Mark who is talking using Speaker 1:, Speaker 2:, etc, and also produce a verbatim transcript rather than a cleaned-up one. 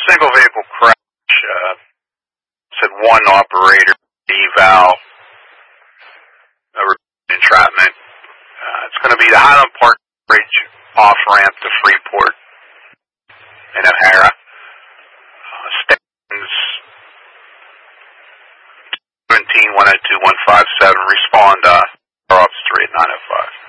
Speaker 1: single vehicle crash. Uh, said one operator, eval, uh, entrapment. Uh, it's going to be the Highland Park Bridge off ramp to Freeport in O'Hara. Uh, stations seventeen one oh two one five seven. Respond. Uh, Ops three at nine oh five.